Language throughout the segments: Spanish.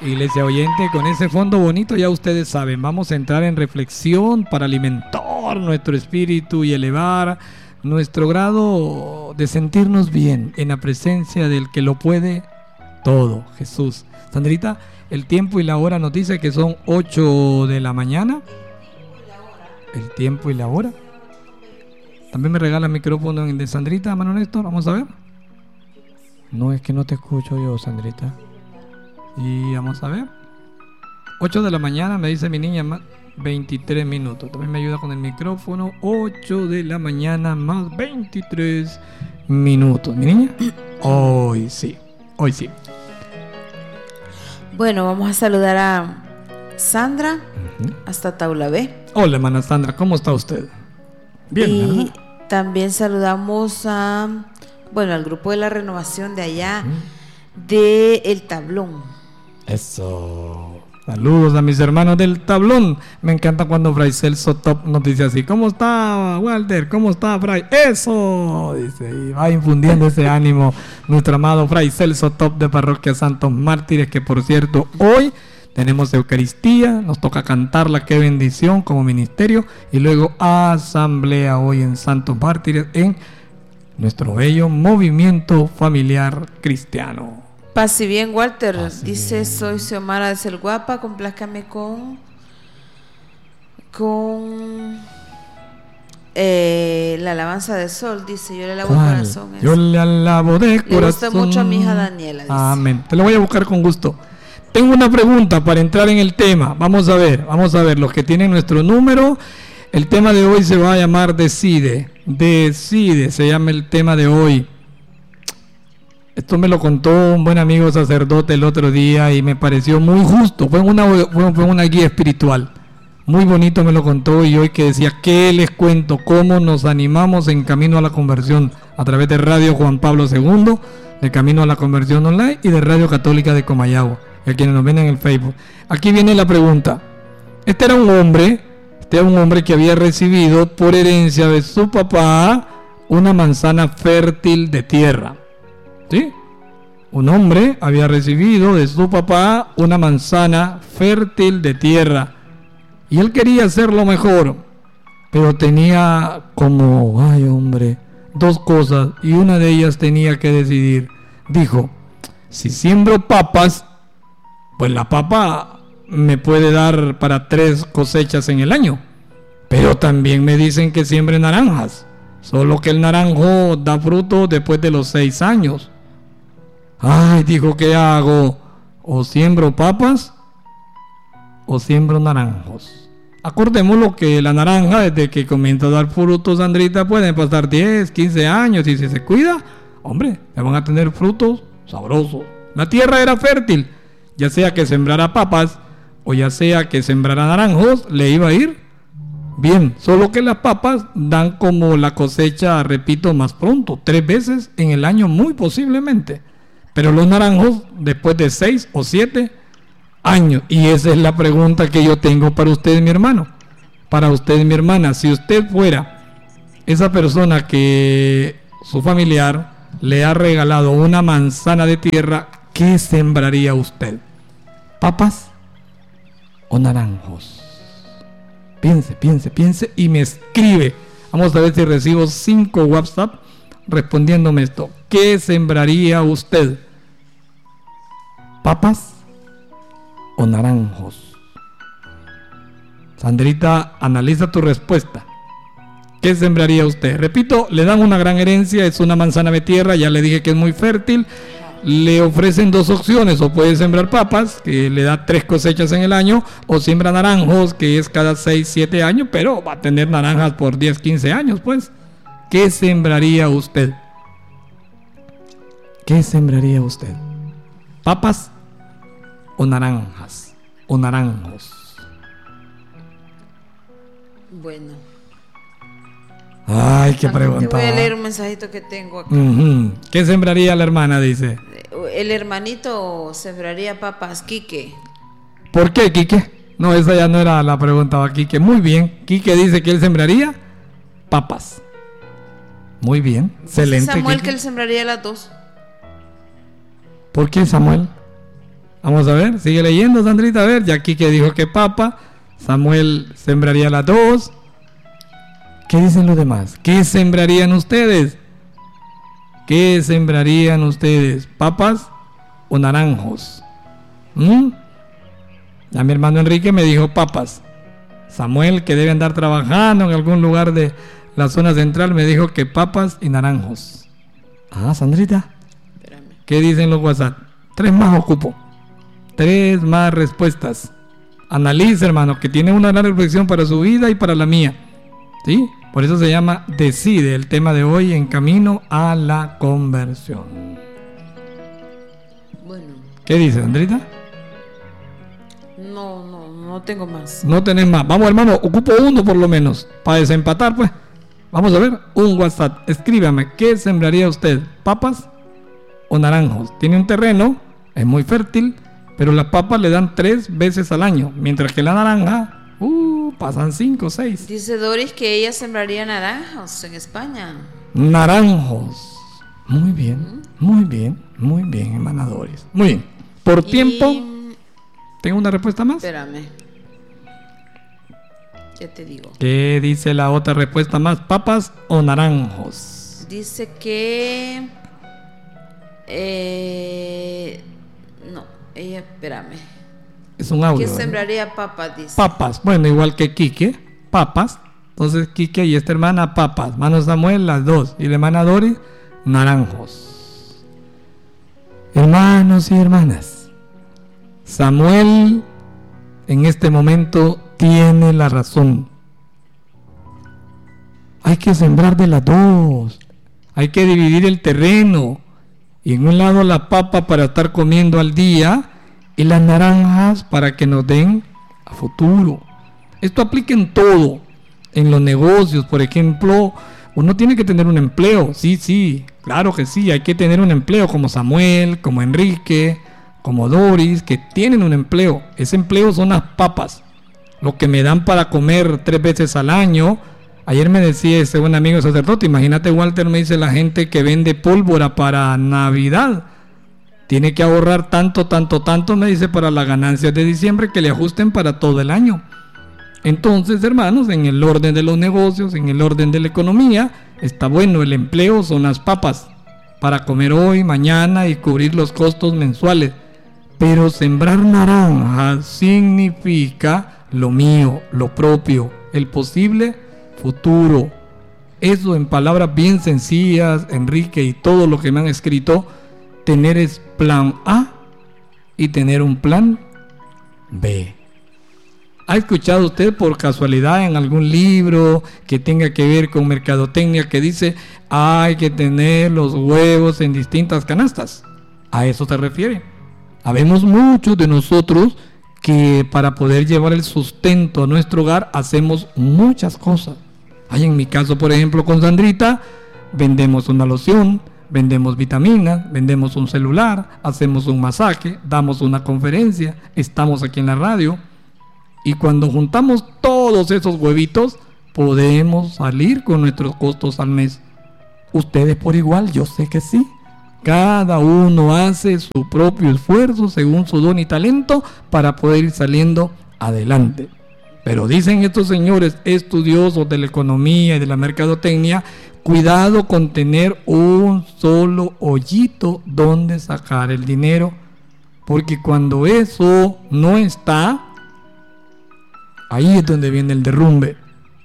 Iglesia oyente, con ese fondo bonito ya ustedes saben, vamos a entrar en reflexión para alimentar nuestro espíritu y elevar nuestro grado de sentirnos bien en la presencia del que lo puede todo, Jesús. Sandrita, el tiempo y la hora nos dice que son 8 de la mañana. El tiempo y la hora. También me regala el micrófono de Sandrita, Manuel Néstor, vamos a ver. No, es que no te escucho yo, Sandrita. Y vamos a ver. 8 de la mañana, me dice mi niña, más 23 minutos. También me ayuda con el micrófono. 8 de la mañana más 23 minutos. ¿Mi niña? Hoy sí, hoy sí. Bueno, vamos a saludar a Sandra hasta Taulabé. Hola, hermana Sandra, ¿cómo está usted? Bien, y ¿verdad? también saludamos al grupo de la renovación de allá, de El Tablón. Eso. Saludos a mis hermanos del Tablón. Me encanta cuando Fray Celso Top nos dice así: ¿cómo está, Walter? ¿Cómo está, Fray? Eso, dice, y va infundiendo ese ánimo nuestro amado Fray Celso Top de Parroquia Santos Mártires, que por cierto hoy tenemos Eucaristía, nos toca cantarla, qué bendición como ministerio, y luego asamblea hoy en Santos Mártires en nuestro bello movimiento familiar cristiano. Paz y bien, Walter. Paz y dice bien. Soy Xiomara de Selguapa, complázcame con la alabanza de Sol. Dice, yo le alabo el corazón. Yo le alabo de corazón. Le gusta mucho a mi hija Daniela, dice. Amén. Te lo voy a buscar con gusto. Tengo una pregunta para entrar en el tema. Vamos a ver, los que tienen nuestro número. El tema de hoy se va a llamar Decide. Decide, se llama el tema de hoy. Esto me lo contó un buen amigo sacerdote el otro día y me pareció muy justo. Fue una guía espiritual. Muy bonito me lo contó, y hoy que decía, ¿qué les cuento? ¿Cómo nos animamos en Camino a la Conversión? A través de Radio Juan Pablo II, de Camino a la Conversión Online y de Radio Católica de Comayagua, y a quienes nos ven en el Facebook. Aquí viene la pregunta. Este era un hombre que había recibido por herencia de su papá una manzana fértil de tierra. ¿Sí? Un hombre había recibido de su papá una manzana fértil de tierra y él quería hacerlo mejor, pero tenía dos cosas, y una de ellas tenía que decidir. Dijo, si siembro papas, pues la papa me puede dar para 3 cosechas en el año, pero también me dicen que siembre naranjas, solo que el naranjo da fruto después de los 6 años. Dijo, ¿qué hago? ¿O siembro papas o siembro naranjos? Acordémoslo que la naranja, desde que comienza a dar frutos, Sandrita, pueden pasar 10, 15 años, y si se cuida, hombre, le van a tener frutos sabrosos. La tierra era fértil, ya sea que sembrara papas o ya sea que sembrara naranjos, le iba a ir bien. Solo que las papas dan como la cosecha, repito, más pronto, 3 veces en el año muy posiblemente. Pero los naranjos después de 6 o 7 años. Y esa es la pregunta que yo tengo para usted, mi hermano. Para usted, mi hermana. Si usted fuera esa persona que su familiar le ha regalado una manzana de tierra, ¿qué sembraría usted? ¿Papas o naranjos? Piense y me escribe. Vamos a ver si recibo 5 WhatsApp respondiéndome esto. ¿Qué sembraría usted? ¿Papas o naranjos? Sandrita, analiza tu respuesta. ¿Qué sembraría usted? Repito, le dan una gran herencia, es una manzana de tierra, ya le dije que es muy fértil. Le ofrecen 2 opciones, o puede sembrar papas, que le da 3 cosechas en el año, o siembra naranjos, que es cada 6, 7 años, pero va a tener naranjas por 10, 15 años, pues. ¿Qué sembraría usted? ¿Qué sembraría usted? ¿Papas o naranjas? ¿O naranjos? Bueno. Qué pregunta. Te voy a leer un mensajito que tengo acá. ¿Qué sembraría la hermana? Dice. El hermanito sembraría papas, Quique. ¿Por qué, Quique? No, esa ya no era la pregunta, va, Quique. Muy bien. Quique dice que él sembraría papas. Muy bien, excelente. Samuel, Quique. que él sembraría las 2. ¿Por qué, Samuel? Vamos a ver, sigue leyendo, Sandrita, a ver, ya aquí que dijo que papa, Samuel sembraría las 2. ¿Qué dicen los demás? ¿Qué sembrarían ustedes? ¿Qué sembrarían ustedes? ¿Papas o naranjos? Ya mi hermano Enrique me dijo papas. Samuel, que debe andar trabajando en algún lugar de la zona central, me dijo que papas y naranjos. Ah, Sandrita. Espérame. ¿Qué dicen los WhatsApp? 3 más ocupo. 3 más respuestas. Analice, hermano, que tiene una gran reflexión para su vida y para la mía. ¿Sí? Por eso se llama Decide, el tema de hoy, en camino a la conversión. Bueno. ¿Qué dice, Sandrita? No tengo más. No tenés más. Vamos, hermano, ocupo uno por lo menos, para desempatar, pues. Vamos a ver, un WhatsApp. Escríbame, ¿qué sembraría usted? ¿Papas o naranjos? Tiene un terreno, es muy fértil, pero las papas le dan 3 veces al año, mientras que la naranja, pasan 5 o 6. Dice Doris que ella sembraría naranjos en España. Naranjos. Muy bien, hermana Doris. Muy bien. Por tiempo, ¿tengo una respuesta más? Espérame. Ya te digo. ¿Qué dice la otra respuesta más? ¿Papas o naranjos? Dice que... no, ella, espérame. Es un audio. ¿Qué sembraría papas? Dice. Papas, bueno, igual que Quique, papas. Entonces Quique y esta hermana, papas. Hermano Samuel, las 2. Y la hermana Doris, naranjos. Hermanos y hermanas, Samuel en este momento tiene la razón. Hay que sembrar de las 2. Hay que dividir el terreno. Y en un lado la papa para estar comiendo al día y las naranjas para que nos den a futuro. Esto aplica en todo. En los negocios, por ejemplo, uno tiene que tener un empleo. Sí, claro que sí, hay que tener un empleo, como Samuel, como Enrique, como Doris, que tienen un empleo. Ese empleo son las papas, lo que me dan para comer 3 veces al año. Ayer me decía ese buen amigo sacerdote, imagínate, Walter, me dice, la gente que vende pólvora para Navidad tiene que ahorrar tanto, me dice, para las ganancias de diciembre que le ajusten para todo el año. Entonces, hermanos, en el orden de los negocios, en el orden de la economía, está bueno, el empleo son las papas para comer hoy, mañana y cubrir los costos mensuales. Pero sembrar naranjas significa lo mío, lo propio, el posible futuro. Eso, en palabras bien sencillas, Enrique y todo lo que me han escrito, tener es plan A y tener un plan B. ¿Ha escuchado usted por casualidad en algún libro que tenga que ver con mercadotecnia que dice hay que tener los huevos en distintas canastas? ¿A eso se refiere? Habemos muchos de nosotros que para poder llevar el sustento a nuestro hogar hacemos muchas cosas. Hay en mi caso, por ejemplo, con Sandrita, vendemos una loción, vendemos vitaminas, vendemos un celular, hacemos un masaje, damos una conferencia, estamos aquí en la radio. Y cuando juntamos todos esos huevitos, podemos salir con nuestros costos al mes. Ustedes por igual, yo sé que sí. Cada uno hace su propio esfuerzo según su don y talento para poder ir saliendo adelante. Pero dicen estos señores estudiosos de la economía y de la mercadotecnia, cuidado con tener un solo hoyito donde sacar el dinero, porque cuando eso no está, ahí es donde viene el derrumbe.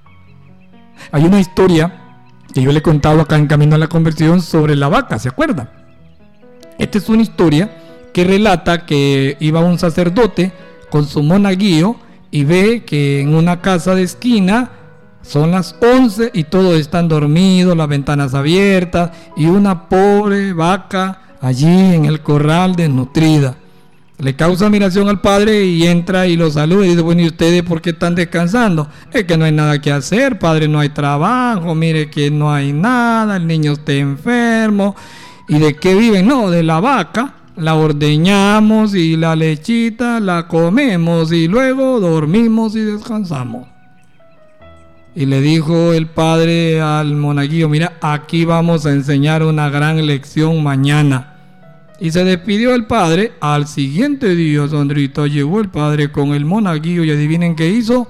Hay una historia que yo le he contado acá en Camino a la Conversión sobre la vaca, ¿se acuerdan? Esta es una historia que relata que iba un sacerdote con su monaguillo y ve que en una casa de esquina son las 11 y todos están dormidos, las ventanas abiertas y una pobre vaca allí en el corral desnutrida. Le causa admiración al padre y entra y lo saluda y dice, bueno, ¿y ustedes por qué están descansando? Es que no hay nada que hacer, padre, no hay trabajo, mire que no hay nada, el niño está enfermo. ¿Y de qué viven? No, de la vaca, la ordeñamos y la lechita la comemos y luego dormimos y descansamos. Y le dijo el padre al monaguillo, mira, aquí vamos a enseñar una gran lección mañana. Y se despidió el padre. Al siguiente día, Sandrita, llegó el padre con el monaguillo y adivinen qué hizo.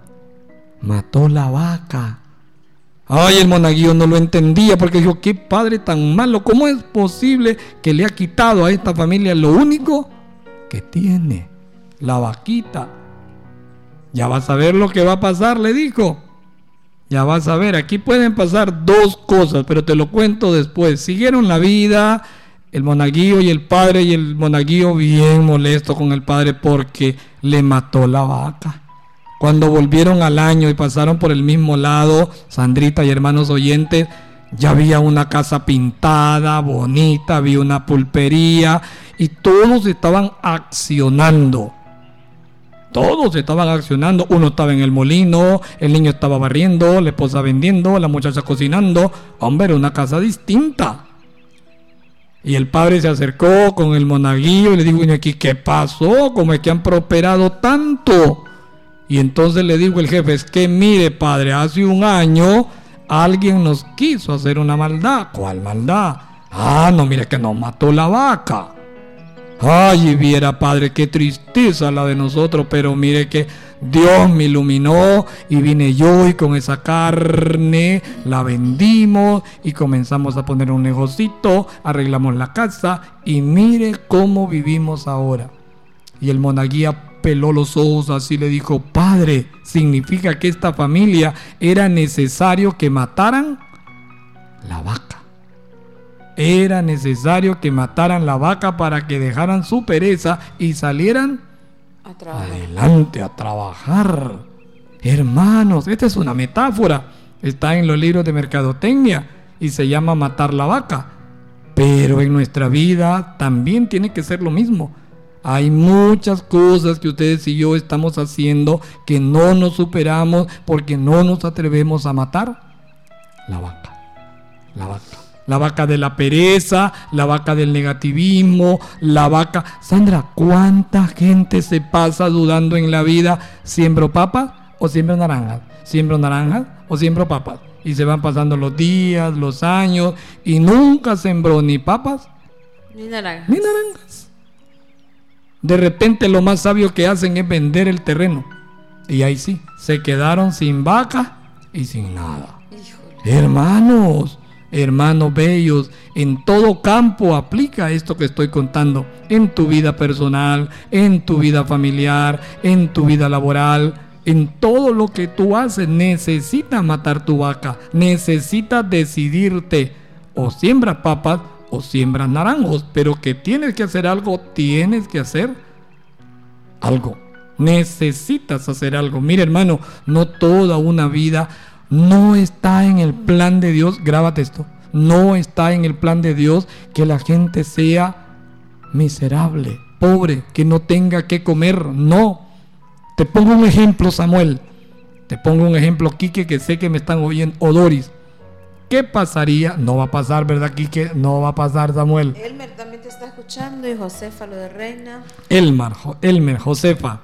Mató la vaca. Ay, el monaguillo no lo entendía porque dijo, qué padre tan malo, ¿cómo es posible que le ha quitado a esta familia lo único que tiene? La vaquita. Ya vas a ver lo que va a pasar, le dijo. Ya vas a ver, aquí pueden pasar dos cosas, pero te lo cuento después. Siguieron la vida, el monaguillo y el padre, y el monaguillo bien molesto con el padre porque le mató la vaca. Cuando volvieron al año y pasaron por el mismo lado, Sandrita y hermanos oyentes, ya había una casa pintada, bonita, había una pulpería y todos estaban accionando. Todos estaban accionando. Uno estaba en el molino, el niño estaba barriendo, la esposa vendiendo, la muchacha cocinando. Hombre, era una casa distinta. Y el padre se acercó con el monaguillo y le dijo, ¿y aquí qué pasó? ¿Cómo es que han prosperado tanto? Y entonces le dijo el jefe, es que mire padre, hace un año alguien nos quiso hacer una maldad. ¿Cuál maldad? Ah, no, mire que nos mató la vaca. Ay, y viera padre, qué tristeza la de nosotros, pero mire que Dios me iluminó y vine yo y con esa carne la vendimos y comenzamos a poner un negocito, arreglamos la casa y mire cómo vivimos ahora. Y el monaguillo peló los ojos así, le dijo, padre, significa que esta familia era necesario que mataran la vaca. Era necesario que mataran la vaca para que dejaran su pereza y salieran adelante a trabajar. Hermanos, esta es una metáfora. Está en los libros de mercadotecnia y se llama matar la vaca. Pero en nuestra vida también tiene que ser lo mismo. Hay muchas cosas que ustedes y yo estamos haciendo que no nos superamos porque no nos atrevemos a matar la vaca. La vaca. La vaca de la pereza, la vaca del negativismo, la vaca... Sandra, ¿cuánta gente se pasa dudando en la vida? ¿Siembro papas o siembro naranjas? ¿Siembro naranjas o siembro papas? Y se van pasando los días, los años y nunca sembró ni papas ni naranjas. Ni naranjas. De repente lo más sabio que hacen es vender el terreno. Y ahí sí, se quedaron sin vaca y sin nada. Híjole. Hermanos bellos, en todo campo aplica esto que estoy contando. En tu vida personal, en tu vida familiar, en tu vida laboral. En todo lo que tú haces necesitas matar tu vaca. Necesitas decidirte. O siembras papas o siembras naranjos. Pero que tienes que hacer algo, tienes que hacer algo. Necesitas hacer algo. Mira, hermano, no toda una vida no está en el plan de Dios. Grábate esto. No está en el plan de Dios que la gente sea miserable, pobre, que no tenga que comer. No. Te pongo un ejemplo, Samuel. Te pongo un ejemplo, Quique, que sé que me están oyendo. O Doris. ¿Qué pasaría? No va a pasar, ¿verdad, Quique? No va a pasar, Samuel. Elmer también te está escuchando y Josefa, lo de Reina. Elmer, Josefa.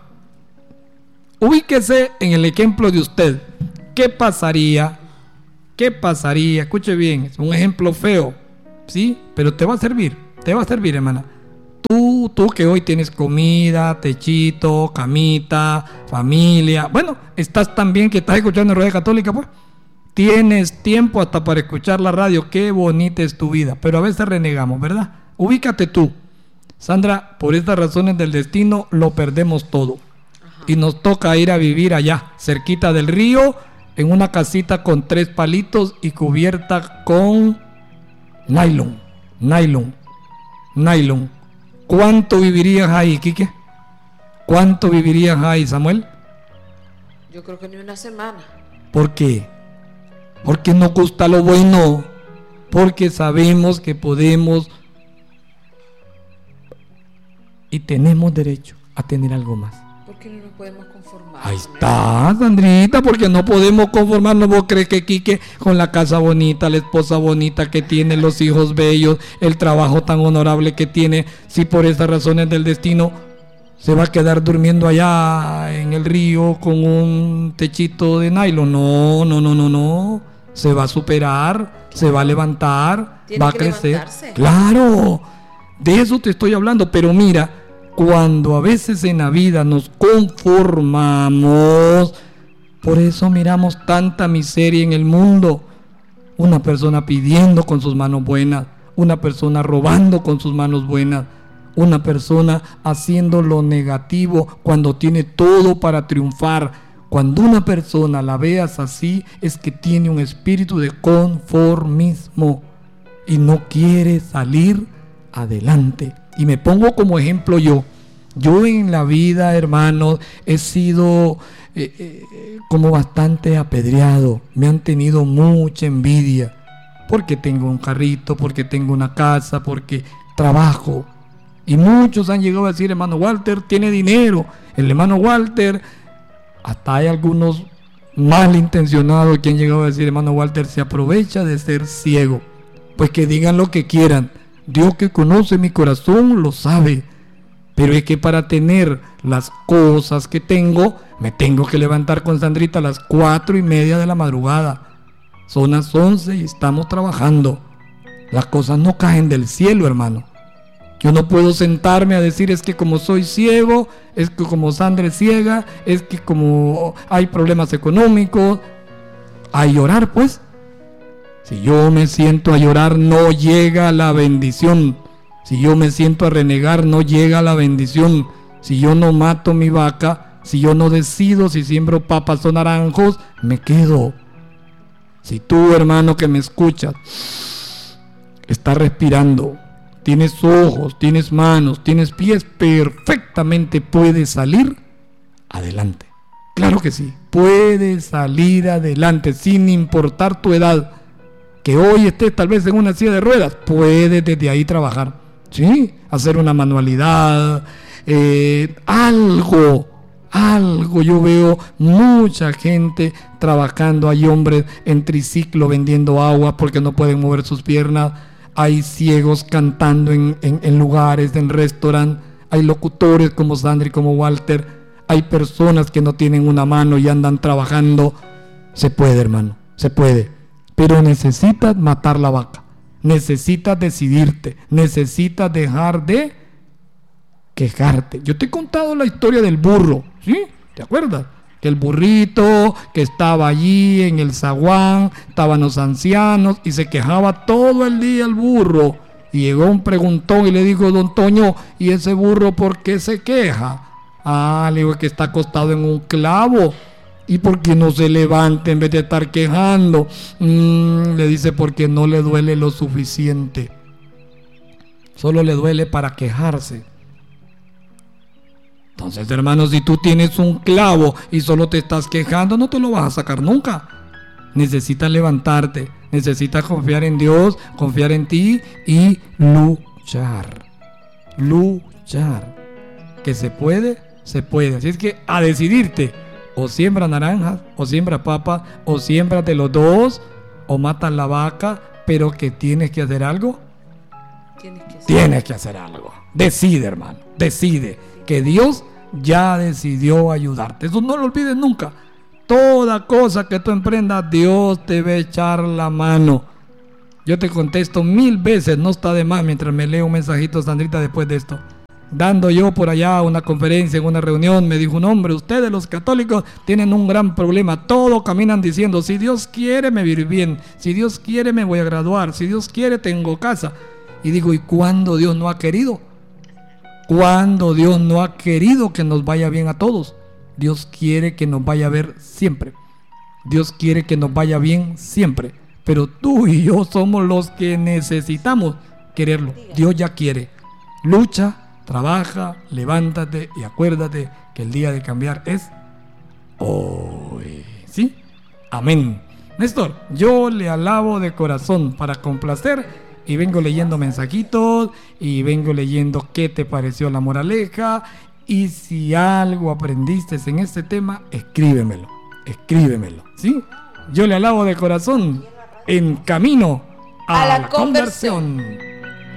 Ubíquese en el ejemplo de usted. ¿Qué pasaría? ¿Qué pasaría? Escuche bien, es un ejemplo feo, ¿sí? Pero te va a servir, hermana. Tú que hoy tienes comida, techito, camita, familia. Bueno, estás tan bien que estás escuchando Radio Católica, pues. Tienes tiempo hasta para escuchar la radio. Qué bonita es tu vida. Pero a veces renegamos, ¿verdad? Ubícate tú. Sandra, por estas razones del destino lo perdemos todo. Ajá. Y nos toca ir a vivir allá, cerquita del río, en una casita con 3 palitos y cubierta con nylon. ¿Cuánto vivirías ahí, Quique? ¿Cuánto vivirías ahí, Samuel? Yo creo que ni una semana. ¿Por qué? Porque nos gusta lo bueno. Porque sabemos que podemos y tenemos derecho a tener algo más. Porque no nos podemos conformar. Ahí está, Sandrita, porque no podemos conformarnos. ¿Vos crees que Quique, con la casa bonita, la esposa bonita que tiene, los hijos bellos, el trabajo tan honorable que tiene, si por estas razones del destino se va a quedar durmiendo allá en el río con un techito de nylon? No. Se va a superar, se va a levantar, va a crecer. Levantarse. Claro. De eso te estoy hablando. Pero mira, cuando a veces en la vida nos conformamos, por eso miramos tanta miseria en el mundo. Una persona pidiendo con sus manos buenas, una persona robando con sus manos buenas, una persona haciendo lo negativo cuando tiene todo para triunfar. Cuando una persona la veas así, es que tiene un espíritu de conformismo y no quiere salir adelante. Y me pongo como ejemplo yo. Yo en la vida, hermanos, he sido como bastante apedreado. Me han tenido mucha envidia porque tengo un carrito, porque tengo una casa, porque trabajo. Y muchos han llegado a decir, hermano Walter tiene dinero. El hermano Walter, hasta hay algunos malintencionados que han llegado a decir, hermano Walter se aprovecha de ser ciego. Pues que digan lo que quieran. Dios que conoce mi corazón lo sabe. Pero es que para tener las cosas que tengo, me tengo que levantar con Sandrita a las 4:30 de la madrugada. Son las 11 y estamos trabajando. Las cosas no caen del cielo, hermano. Yo no puedo sentarme a decir, es que como soy ciego, es que como Sandra es ciega, es que como hay problemas económicos, a llorar pues. Si yo me siento a llorar, no llega la bendición. Si yo me siento a renegar, no llega la bendición. Si yo no mato mi vaca, si yo no decido si siembro papas o naranjos, me quedo. Si tú, hermano que me escuchas, estás respirando, tienes ojos, tienes manos, tienes pies, perfectamente puedes salir adelante. Claro que sí, puedes salir adelante sin importar tu edad. Que hoy estés tal vez en una silla de ruedas, puedes desde ahí trabajar. Sí, hacer una manualidad, algo. Yo veo mucha gente trabajando. Hay hombres en triciclo vendiendo agua porque no pueden mover sus piernas. Hay ciegos cantando en lugares, en restaurantes. Hay locutores como Sandra y como Walter. Hay personas que no tienen una mano y andan trabajando. Se puede, hermano, se puede. Pero necesitas matar la vaca. Necesitas decidirte, necesitas dejar de quejarte. Yo te he contado la historia del burro, ¿sí? ¿Te acuerdas? Que el burrito que estaba allí en el zaguán, estaban los ancianos y se quejaba todo el día el burro. Y llegó un preguntón y le dijo, don Toño, ¿y ese burro por qué se queja? Le digo que está acostado en un clavo. ¿Y por qué no se levanta en vez de estar quejando? Le dice, porque no le duele lo suficiente. Solo le duele para quejarse. Entonces, hermanos, si tú tienes un clavo y solo te estás quejando, no te lo vas a sacar nunca. Necesitas levantarte, necesitas confiar en Dios, confiar en ti y luchar. Luchar. Que se puede, se puede. Así es que a decidirte. O siembra naranjas, o siembra papas, o siembra de los dos, o matas la vaca, pero que tienes que hacer algo. Tienes que hacer algo. Decide, hermano, decide. Que Dios ya decidió ayudarte. Eso no lo olvides nunca. Toda cosa que tú emprendas, Dios te va a echar la mano. Yo te contesto 1000 veces, no está de más mientras me leo un mensajito, Sandrita, después de esto. Dando yo por allá una conferencia, en una reunión, me dijo un hombre, ustedes los católicos tienen un gran problema, todos caminan diciendo, si Dios quiere me vivir bien, si Dios quiere me voy a graduar, si Dios quiere tengo casa. Y digo, ¿y cuándo Dios no ha querido? ¿Cuándo Dios no ha querido que nos vaya bien a todos? Dios quiere que nos vaya a ver siempre. Dios quiere que nos vaya bien siempre. Pero tú y yo somos los que necesitamos quererlo. Dios ya quiere. Lucha. Trabaja, levántate y acuérdate que el día de cambiar es hoy. ¿Sí? Amén. Néstor, yo le alabo de corazón para complacer y vengo leyendo mensajitos y vengo leyendo qué te pareció la moraleja y si algo aprendiste en este tema, escríbemelo, ¿sí? Yo le alabo de corazón en camino a la conversión.